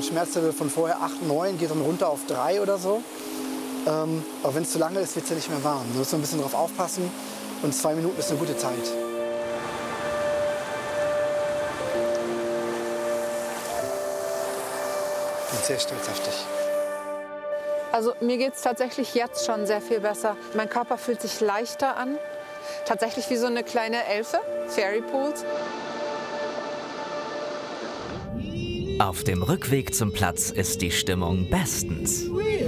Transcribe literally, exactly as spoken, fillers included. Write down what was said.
Schmerzlevel von vorher acht, neun, geht dann runter auf drei oder so. Ähm, aber wenn es zu lange ist, wird es ja nicht mehr warm. Da muss man ein bisschen drauf aufpassen und zwei Minuten ist eine gute Zeit. Ich bin sehr stolz auf dich. Also mir geht es tatsächlich jetzt schon sehr viel besser. Mein Körper fühlt sich leichter an. Tatsächlich wie so eine kleine Elfe, Fairy Pools. Auf dem Rückweg zum Platz ist die Stimmung bestens.